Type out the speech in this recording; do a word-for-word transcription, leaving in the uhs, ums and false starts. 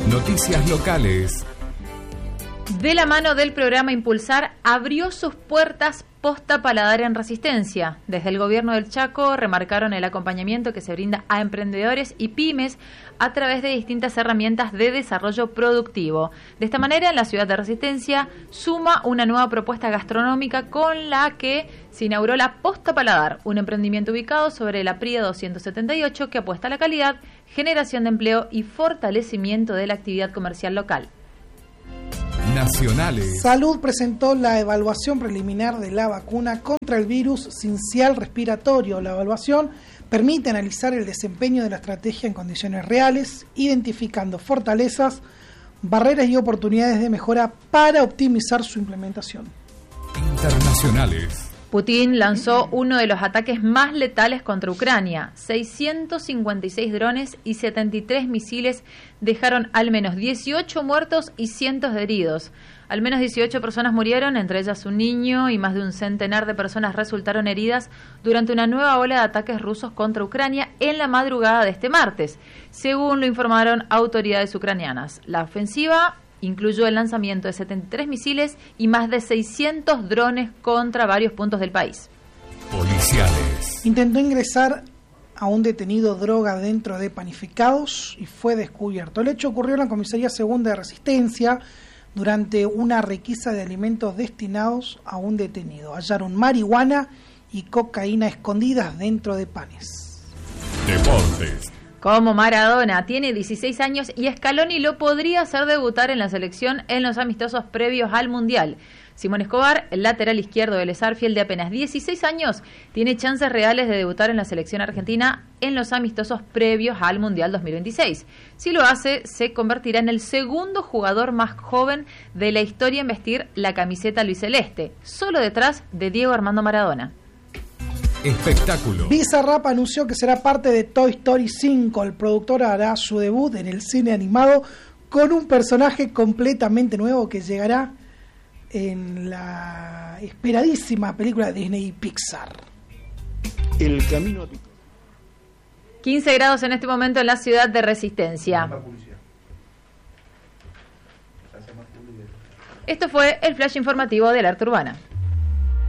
Noticias locales. De la mano del programa Impulsar, abrió sus puertas Posta Paladar en Resistencia. Desde el gobierno del Chaco remarcaron el acompañamiento que se brinda a emprendedores y pymes a través de distintas herramientas de desarrollo productivo. De esta manera, en la ciudad de Resistencia suma una nueva propuesta gastronómica con la que se inauguró la Posta Paladar, un emprendimiento ubicado sobre la Prida doscientos setenta y ocho que apuesta a la calidad, generación de empleo y fortalecimiento de la actividad comercial local. Nacionales. Salud presentó la evaluación preliminar de la vacuna contra el virus sincial respiratorio. La evaluación permite analizar el desempeño de la estrategia en condiciones reales, identificando fortalezas, barreras y oportunidades de mejora para optimizar su implementación. Internacionales. Putin lanzó uno de los ataques más letales contra Ucrania. seiscientos cincuenta y seis drones y setenta y tres misiles dejaron al menos dieciocho muertos y cientos de heridos. Al menos dieciocho personas murieron, entre ellas un niño, y más de un centenar de personas resultaron heridas durante una nueva ola de ataques rusos contra Ucrania en la madrugada de este martes, según lo informaron autoridades ucranianas. La ofensiva incluyó el lanzamiento de setenta y tres misiles y más de seiscientos drones contra varios puntos del país. Policiales. Intentó ingresar a un detenido droga dentro de panificados y fue descubierto. El hecho ocurrió en la Comisaría Segunda de Resistencia durante una requisa de alimentos destinados a un detenido. Hallaron marihuana y cocaína escondidas dentro de panes. Deportes. Como Maradona tiene dieciséis años y Scaloni lo podría hacer debutar en la selección en los amistosos previos al Mundial. Simón Escobar, el lateral izquierdo del Sarfield de apenas dieciséis años, tiene chances reales de debutar en la selección argentina en los amistosos previos al Mundial dos mil veintiséis. Si lo hace, se convertirá en el segundo jugador más joven de la historia en vestir la camiseta albiceleste, solo detrás de Diego Armando Maradona. Espectáculo. Bizarrap anunció que será parte de Toy Story cinco. El productor hará su debut en el cine animado con un personaje completamente nuevo que llegará en la esperadísima película de Disney y Pixar. El camino. quince grados en este momento en la ciudad de Resistencia. Esto fue el flash informativo de Alerta Urbana.